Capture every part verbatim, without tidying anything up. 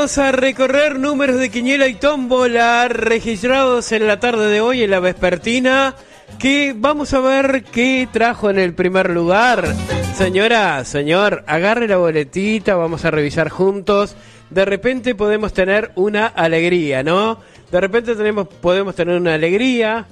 Vamos a recorrer números de quiniela y tómbola registrados en la tarde de hoy en la vespertina, que vamos a ver qué trajo en el primer lugar. Señora, señor, agarre la boletita, vamos a revisar juntos. De repente podemos tener una alegría, ¿no? De repente tenemos, podemos tener una alegría.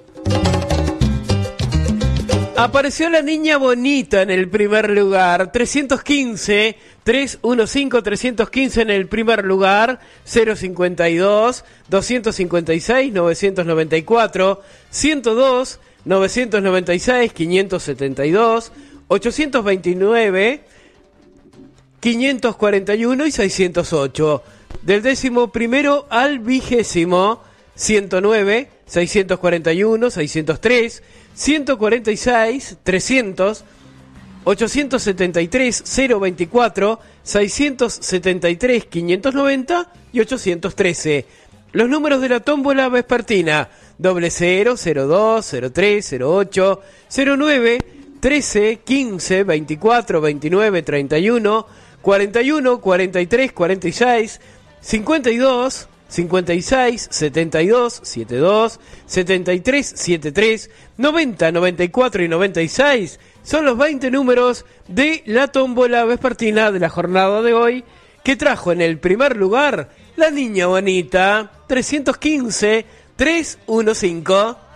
Apareció la niña bonita en el primer lugar, trescientos quince, trescientos quince, trescientos quince en el primer lugar, cero cincuenta y dos, doscientos cincuenta y seis, novecientos noventa y cuatro, ciento dos, novecientos noventa y seis, quinientos setenta y dos, ochocientos veintinueve, quinientos cuarenta y uno y seiscientos ocho. Del décimo primero al vigésimo, ciento nueve, seiscientos cuarenta y uno, seiscientos tres, ciento cuarenta y seis, trescientos, ochocientos setenta y tres, cero veinticuatro, seiscientos setenta y tres, quinientos noventa y ochocientos trece. Los números de la tómbola vespertina: doble cero, cero dos, cero tres, cero ocho, cero nueve, trece, quince, veinticuatro, veintinueve, treinta y uno, cuarenta y uno, cuarenta y tres, cuarenta y seis, cincuenta y dos, cincuenta y seis, setenta y dos, setenta y dos, setenta y tres, setenta y tres, noventa, noventa y cuatro y noventa y seis. Son los veinte números de la tómbola vespertina de la jornada de hoy, que trajo en el primer lugar la niña bonita, trescientos quince, trescientos quince.